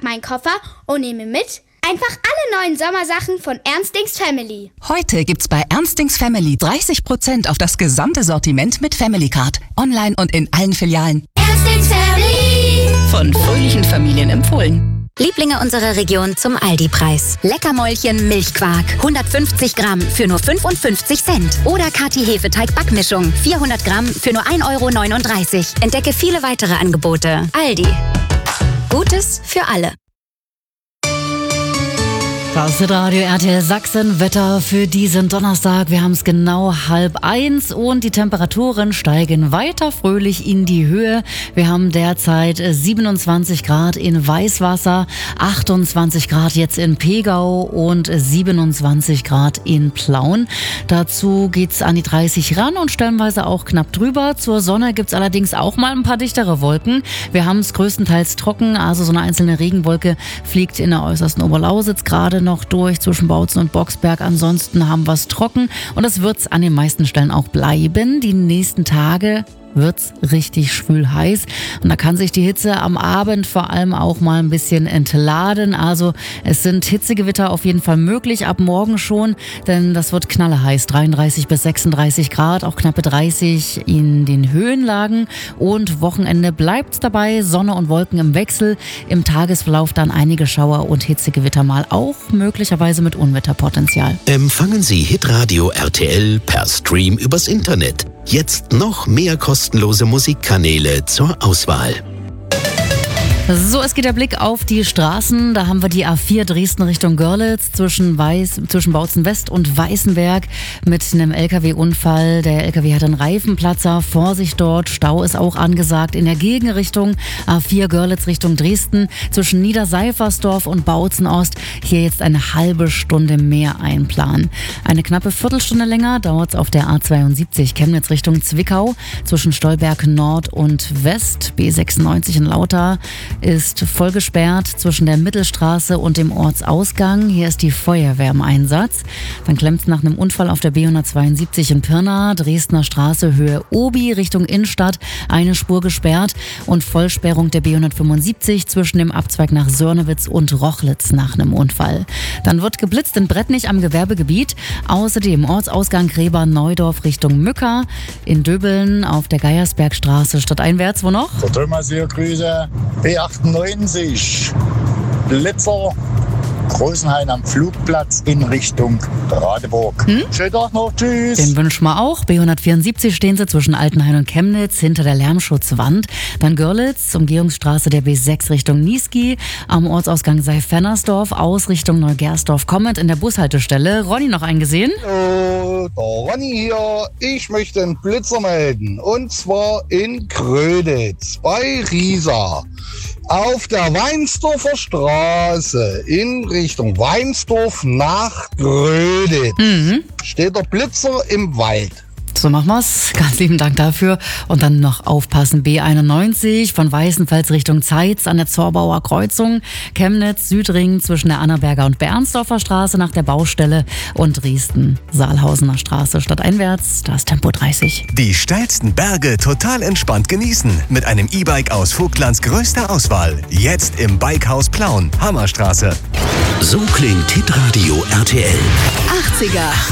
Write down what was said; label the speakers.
Speaker 1: meinen Koffer und nehme mit einfach alle neuen Sommersachen von Ernstings Family.
Speaker 2: Heute gibt's bei Ernstings Family 30% auf das gesamte Sortiment mit Family Card. Online und in allen Filialen.
Speaker 1: Ernstings Family!
Speaker 2: Von fröhlichen Familien empfohlen.
Speaker 3: Lieblinge unserer Region zum Aldi-Preis. Leckermäulchen Milchquark, 150 Gramm für nur 55 Cent. Oder Kati Hefeteig Backmischung, 400 Gramm für nur 1,39 €. Entdecke viele weitere Angebote. Aldi. Gutes für alle.
Speaker 4: Das ist Radio RTL Sachsen. Wetter für diesen Donnerstag. Wir haben es genau 12:30 und die Temperaturen steigen weiter fröhlich in die Höhe. Wir haben derzeit 27 Grad in Weißwasser, 28 Grad jetzt in Pegau und 27 Grad in Plauen. Dazu geht's an die 30 ran und stellenweise auch knapp drüber. Zur Sonne gibt's allerdings auch mal ein paar dichtere Wolken. Wir haben es größtenteils trocken, also so eine einzelne Regenwolke fliegt in der äußersten Oberlausitz gerade noch durch zwischen Bautzen und Boxberg. Ansonsten haben wir es trocken und das wird es an den meisten Stellen auch bleiben. Die nächsten Tage wird's richtig schwül heiß und da kann sich die Hitze am Abend vor allem auch mal ein bisschen entladen. Also es sind Hitzegewitter auf jeden Fall möglich, ab morgen schon, denn das wird knalleheiß, 33 bis 36 Grad, auch knappe 30 in den Höhenlagen und Wochenende bleibt's dabei, Sonne und Wolken im Wechsel, im Tagesverlauf dann einige Schauer und Hitzegewitter mal, auch möglicherweise mit Unwetterpotenzial.
Speaker 5: Empfangen Sie Hitradio RTL per Stream übers Internet. Jetzt noch mehr kostenlose Musikkanäle zur Auswahl.
Speaker 4: So, es geht der Blick auf die Straßen. Da haben wir die A4 Dresden Richtung Görlitz zwischen Bautzen West und Weißenberg mit einem LKW-Unfall. Der LKW hat einen Reifenplatzer. Vorsicht dort. Stau ist auch angesagt. In der Gegenrichtung A4 Görlitz Richtung Dresden zwischen Niederseifersdorf und Bautzen Ost. Hier jetzt eine halbe Stunde mehr einplanen. Eine knappe Viertelstunde länger dauert es auf der A72 Chemnitz Richtung Zwickau zwischen Stolberg Nord und West. B96 in Lauter ist voll gesperrt zwischen der Mittelstraße und dem Ortsausgang. Hier ist die Feuerwehr im Einsatz. Dann klemmt es nach einem Unfall auf der B172 in Pirna, Dresdner Straße, Höhe Obi, Richtung Innenstadt, eine Spur gesperrt und Vollsperrung der B175 zwischen dem Abzweig nach Sörnewitz und Rochlitz nach einem Unfall. Dann wird geblitzt in Brettnich am Gewerbegebiet. Außerdem Ortsausgang Gräber-Neudorf Richtung Mücker, in Döbeln auf der Geiersbergstraße stadteinwärts. Wo noch?
Speaker 6: Der Thomas hier, Grüße. B98, Blitzer, Großenhain am Flugplatz in Richtung Radeburg. Schönen Tag noch, tschüss.
Speaker 4: Den wünschen wir auch. B174 stehen sie zwischen Altenhain und Chemnitz hinter der Lärmschutzwand. Dann Görlitz, Umgehungsstraße der B6 Richtung Niesky, am Ortsausgang Seifennersdorf, aus Richtung Neugersdorf kommend in der Bushaltestelle. Ronny noch eingesehen?
Speaker 7: Der Ronny hier. Ich möchte einen Blitzer melden. Und zwar in Gröditz bei Riesa. Auf der Weinsdorfer Straße in Richtung Weinsdorf nach Gröditz steht der Blitzer im Wald.
Speaker 4: So machen wir's. Ganz lieben Dank dafür. Und dann noch aufpassen. B91 von Weißenfels Richtung Zeitz an der Zorbauer Kreuzung. Chemnitz, Südring zwischen der Annaberger und Bernsdorfer Straße nach der Baustelle und Dresden, Saalhausener Straße stadteinwärts. Da ist Tempo 30.
Speaker 8: Die steilsten Berge total entspannt genießen. Mit einem E-Bike aus Vogtlands größter Auswahl. Jetzt im Bikehaus Plauen, Hammerstraße.
Speaker 5: So klingt Hitradio RTL.
Speaker 2: 80er.